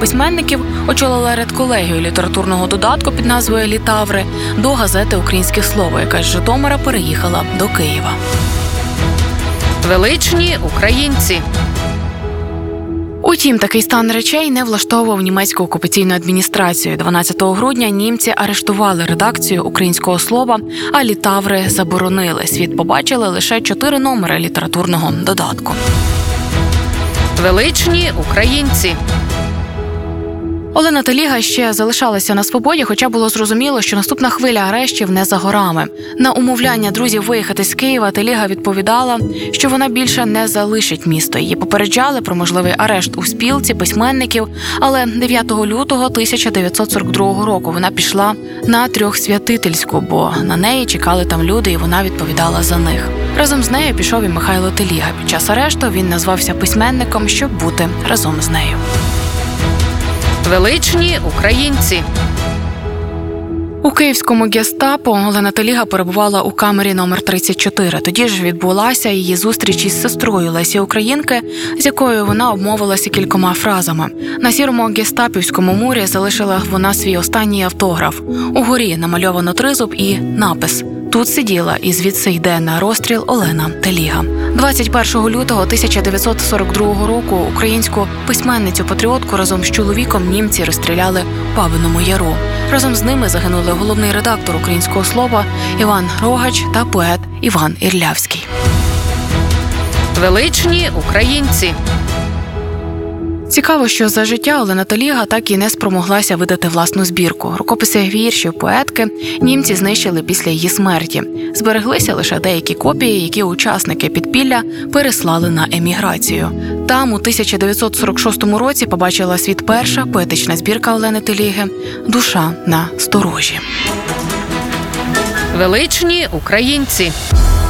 письменників очолила редколегію літературного додатку під назвою «Літаври» до газети «Українське слово», яка з Житомира переїхала до Києва. Величні українці. Утім, такий стан речей не влаштовував німецьку окупаційну адміністрацію. 12 грудня німці арештували редакцію «Українського слова», а «Літаври» заборонили. Світ побачили лише 4 номери літературного додатку. Величні українці. Олена Теліга ще залишалася на свободі, хоча було зрозуміло, що наступна хвиля арештів не за горами. На умовляння друзів виїхати з Києва Теліга відповідала, що вона більше не залишить місто. Її попереджали про можливий арешт у спілці письменників, але 9 лютого 1942 року вона пішла на Трьохсвятительську, бо на неї чекали там люди, і вона відповідала за них. Разом з нею пішов і Михайло Теліга. Під час арешту він назвався письменником, щоб бути разом з нею. Величні українці. У київському гестапо Олена Теліга перебувала у камері номер 34. Тоді ж відбулася її зустріч із сестрою Лесі Українки, з якою вона обмовилася кількома фразами. На сірому гестапівському мурі залишила вона свій останній автограф. Угорі намальовано тризуб і напис «Тут сиділа і звідси йде на розстріл Олена Теліга». 21 лютого 1942 року українську письменницю-патріотку разом з чоловіком німці розстріляли в Бабиному Яру. Разом з ними загинули головний редактор «Українського слова» Іван Рогач та поет Іван Ірлявський. Величні українці. Цікаво, що за життя Олена Теліга так і не спромоглася видати власну збірку. Рукописи віршів поетки німці знищили після її смерті. Збереглися лише деякі копії, які учасники підпілля переслали на еміграцію. Там у 1946 році побачила світ перша поетична збірка Олени Теліги «Душа на сторожі». Величні українці.